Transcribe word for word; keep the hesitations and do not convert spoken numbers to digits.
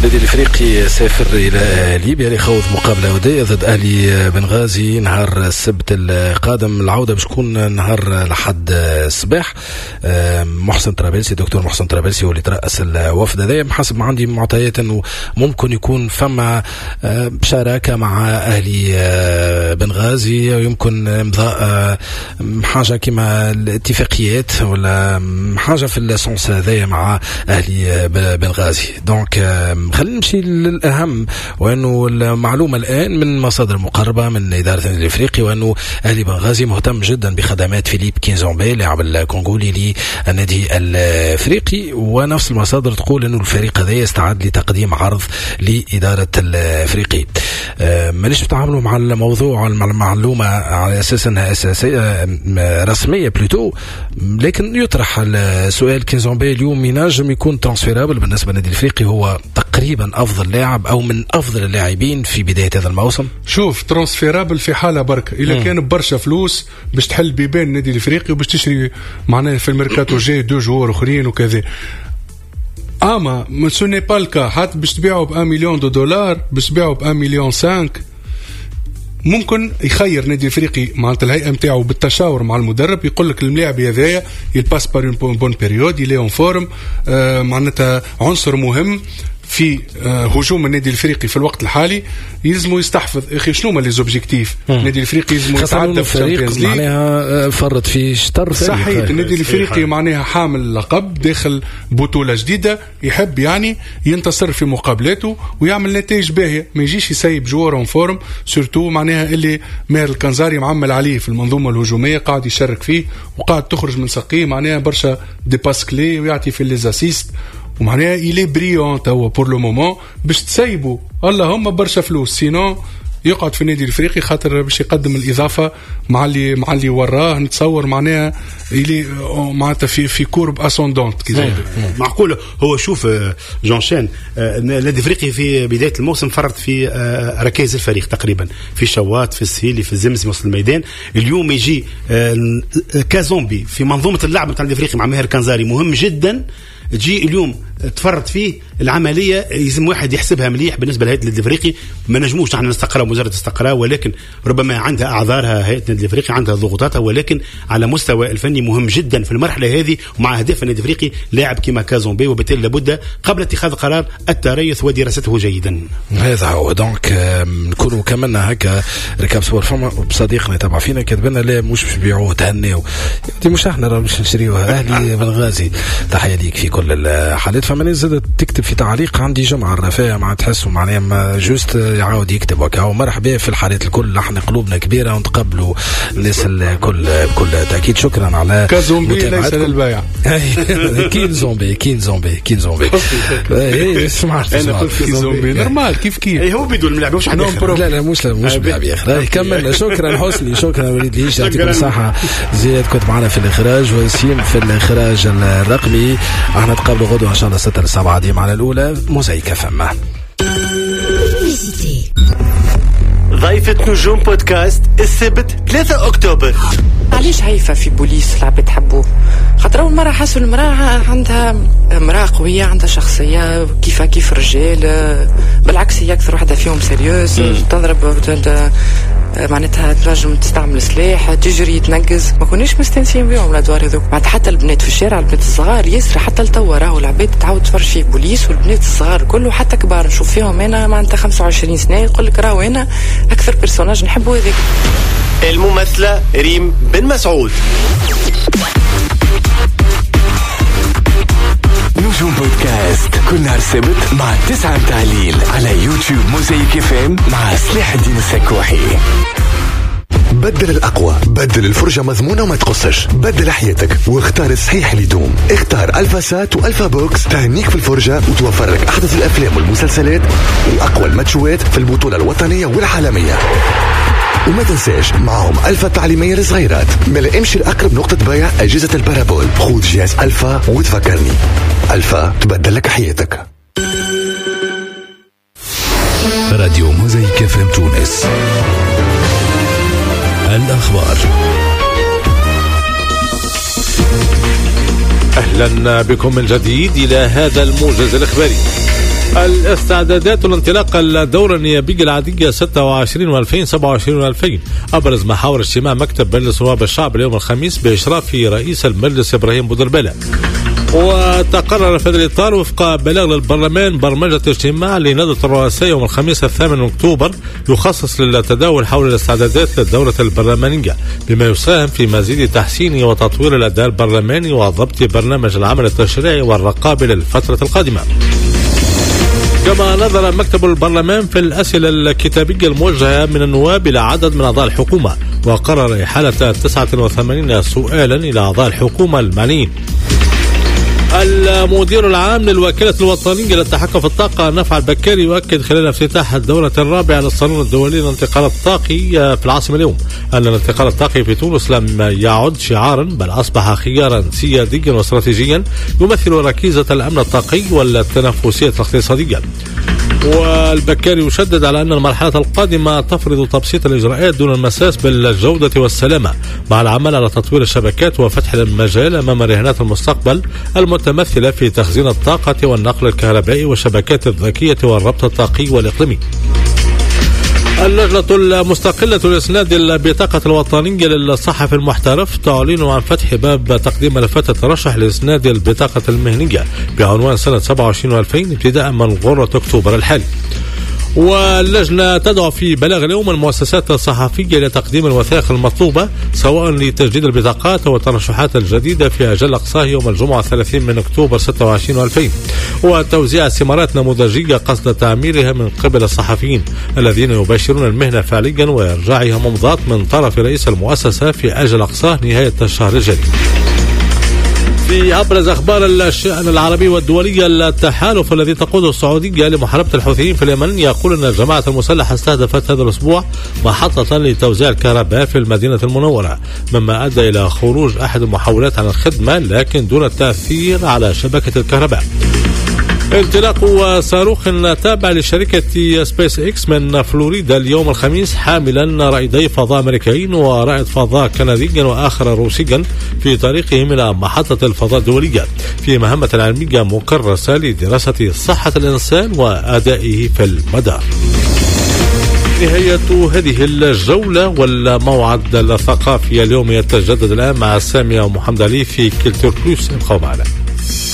النادي الافريقي سافر الى ليبيا لخوض مقابله وديه ضد اهلي بنغازي نهار السبت القادم. العوده باش تكون نهار الاحد الصباح. محسن طرابلسي دكتور محسن طرابلسي هو اللي ترأس الوفد هذا. بحسب ما عندي معطيات انه ممكن يكون فما شراكه مع اهلي بنغازي، يمكن امضاء حاجه كما الاتفاقيات ولا حاجه في السونس هذايا مع اهلي بنغازي. دونك خلينا نمشي للأهم، وأنه المعلومة الآن من مصادر مقربة من إدارة النادي الإفريقي وأنه أهلي بنغازي مهتم جدا بخدمات فيليب كينزومبي لاعب الكونغولي للنادي الإفريقي، ونفس المصادر تقول أنه الفريق هذا يستعد لتقديم عرض لإدارة الإفريقي. مانيش بتعاملوا مع الموضوع مع المعلومة على أساس أنها أساسية رسمية بلوتو، لكن يطرح السؤال كينزومبي اليوم ينجم يكون ترانسفيرابل بالنسبة للنادي الإفريقي، هو تقريبا أفضل لاعب أو من أفضل اللاعبين في بداية هذا الموسم. شوف ترانسفيرابل في حالة بركة إذا كان برشا فلوس باش تحل بيبان النادي الإفريقي وباش تشري معناه في الميركاتو جاي دو جوار أخرين وكذا. أما من سوني بالكا حتى باش تبيعه بأن مليون دو دولار باش تبيعه بأن مليون سانك. ممكن يخير نادي الافريقي معناتها الهيئه نتاعو بالتشاور مع المدرب، يقول لك الملاعب هذايا يلباس بار اون بون بيريود يلي اون فورم، آه معناتها عنصر مهم في آه هجوم النادي الافريقي في الوقت الحالي، يلزموا يستحفظ اخي شنو هما لي زوبجيكتيف. النادي الافريقي يلزموا يتعدى في الشامبيونز ليج معناها فرط في شطر صحيح. النادي الافريقي معناها حامل لقب داخل بطوله جديده، يحب يعني ينتصر في مقابلاته ويعمل نتائج باهيه، ما يجيش يسيب جوار اون فورم سورتو معناها اللي ماهر الكنزاري معمل عليه في المنظومه الهجوميه، قاعد يشارك فيه وقاعد تخرج من سقيه معناها برشا دي باس كلي ويعطي في لي اسيست، ومعناها إلي بريون توا بور لو مومون باش تسيبوا اللهم برشا فلوس، سينو يقعد في النادي الافريقي خاطر باش يقدم الاضافه مع اللي مع اللي وراه. نتصور معناها اللي معناتها في في كورب اسوندونت كذا معقوله. هو شوف جون شان النادي الافريقي في بدايه الموسم فرط في ركائز الفريق تقريبا، في شوات في السهيلي في الزمزم وسط الميدان. اليوم يجي كازومبي في منظومه اللعب نتاع النادي الافريقي مع ماهر كنزاري مهم جدا، تجي اليوم تفرط فيه العمليه يلزم واحد يحسبها مليح بالنسبه لهيئه النادي الافريقي. ما نجموش نحن نستقرا مجرد استقرا، ولكن ربما عندها اعذارها هيئه النادي الافريقي، عندها ضغوطاتها، ولكن على مستوى الفني مهم جدا في المرحله هذه ومع اهداف النادي الافريقي لاعب كما كازومبي، وبالتالي لابد قبل اتخاذ قرار التريث ودراسته جيدا. هذا هو. دونك نكونوا كملنا هكا ركاب سبور فما بصديقنا يتابع فينا كاتب لنا لا مش باش نبيعوه تهنيو دي مش احنا راه باش نشريوها اهلي بنغازي. تحيه ليك في كل الحالات. فما نزل تكتب في تعليق عندي جمعة الرفاية مع تحسوا معناها ما جوست يعاود يكتب وكاو مرحبا في الحالات الكل، احنا قلوبنا كبيرة ونتقبلوا الناس الكل بكل تأكيد. شكرا على كازومبي ليس للبيع. كين زومبي كين زومبي كين زومبي ايه سمعت انا قلت زومبي نورمال كيف كيف اي هو بدون الملعب مش لا لا مش مش بيع بيخ. كملنا. شكرا حسني، شكرا وليد ليش يعطيكم الصحة. زياد كنت معنا في الإخراج وسيم في الإخراج الرقمي. احنا نتقابلوا غدوة ان شاء الله ستة لسبعة دي معنا الأولى موزايك فما ضيفة نجوم بودكاست السبت ثلاثة أكتوبر. علاش هيفا في بوليس العباد تحبوه؟ خاطر أول مرة حسوا المرأة عندها امرأة قوية، عندها شخصية كيفها كيف الرجال، بالعكس هي أكثر واحدة فيهم سيريوز، تضرب معناتها تنجم تستعمل سلاح، تجري تنقز. ما كونيش مستنسين بيهم الأدوار هذوك. معناتها حتى البنات في الشارع البنات الصغار يسرى حتى لتوا راهو العباد تعاود تفرج فيه بوليس، والبنات الصغار كله حتى كبار نشوف فيهم أنا معناتها خمسة وعشرين سنة يقول لك راهو أنا أكثر بيرسوناج نحبه هذيك. الممثلة ريم بن مسعود. نجوم بودكاست كل نهار سبت مع تسعة متاع الليل على يوتيوب موزايك اف ام مع سلاح الدين السكوحي. بدل الأقوى، بدل الفرجة مضمونة وما تقصش، بدل حياتك واختار الصحيح اللي يدوم. اختار ألفا سات وألفا بوكس تهنيك في الفرجة وتوفر لك أحدث الأفلام والمسلسلات وأقوى الماتشوات في البطولة الوطنية والعالمية. وما تنساش معهم ألفا تعليمية للصغيرات. ملا امشي لأقرب نقطة بيع أجهزة البارابول، خذ جهاز ألفا وتفكرني. ألفا تبدل لك حياتك. راديو موزايك اف ام تونس. الأخبار. أهلا بكم من جديد إلى هذا الموجز الإخباري. الاستعدادات لانطلاق الدورة النيابية العادية ستة وعشرين وألفين سبعة وعشرين وألفين. أبرز محاور اجتماع مكتب مجلس نواب الشعب اليوم الخميس بإشراف رئيس المجلس إبراهيم بودربالة. وتقرر في هذا الإطار وفق بلاغ للبرلمان برمجة اجتماع لندوة الرؤساء يوم الخميس الثامن من أكتوبر يخصص للتداول حول الاستعدادات للدورة البرلمانية بما يساهم في مزيد تحسين وتطوير الأداء البرلماني وضبط برنامج العمل التشريعي والرقابة للفترة القادمة. كما نظر مكتب البرلمان في الأسئلة الكتابية الموجهة من النواب إلى عدد من أعضاء الحكومة وقرر إحالة تسعة وثمانين سؤالا إلى أعضاء الحكومة المعنيين. المدير العام للوكالة الوطنية للتحكم في الطاقة نفع البكاري يؤكد خلال افتتاح الدورة الرابعة للصالون الدولي للانتقال الطاقي في العاصمة اليوم أن الانتقال الطاقي في تونس لم يعد شعارا بل أصبح خيارا سياديا واستراتيجيا يمثل ركيزة الأمن الطاقي والتنافسية الاقتصادية. والبكاري يشدد على أن المرحلة القادمة تفرض تبسيط الإجراءات دون المساس بالجودة والسلامة مع العمل على تطوير الشبكات وفتح المجال أمام رهانات المستقبل المتمثلة في تخزين الطاقة والنقل الكهربائي والشبكات الذكية والربط الطاقي والإقليمي. اللجنة المستقلة لإسناد البطاقة الوطنية للصحفي المحترف تعلن عن فتح باب تقديم ملفات الترشح لإسناد البطاقة المهنية بعنوان سنة سبعة وعشرين وألفين ابتداء من غرة أكتوبر الحالي. واللجنة تدعو في بلاغ اليوم المؤسسات الصحفية لتقديم الوثائق المطلوبة سواء لتجديد البطاقات أو الترشحات الجديدة في أجل أقصاه يوم الجمعة ثلاثين من أكتوبر ستة وعشرين وألفين وتوزيع استمارات نموذجية قصد تعميرها من قبل الصحفيين الذين يباشرون المهنة فعليا ويرجعها ممضاة من طرف رئيس المؤسسة في أجل أقصاه نهاية الشهر الجاري. في أبرز أخبار الشأن العربي والدولي التحالف الذي تقوده السعودية لمحاربة الحوثيين في اليمن يقول أن الجماعة المسلحة استهدفت هذا الأسبوع محطة لتوزيع الكهرباء في المدينة المنورة مما أدى إلى خروج أحد المحاولات عن الخدمة لكن دون التأثير على شبكة الكهرباء. انطلاق صاروخ تابع لشركة سبيس إكس من فلوريدا اليوم الخميس حاملا رائدي فضاء أمريكيين ورائد فضاء كندي وآخر روسيا في طريقهم إلى محطة الفضاء الدولية في مهمة علمية مكرسة لدراسة صحة الإنسان وأدائه في المدار. نهاية هذه الجولة والموعد الثقافي اليوم يتجدد الآن مع سامية ومحمد علي في كلتور بلوس. ابقوا معنا.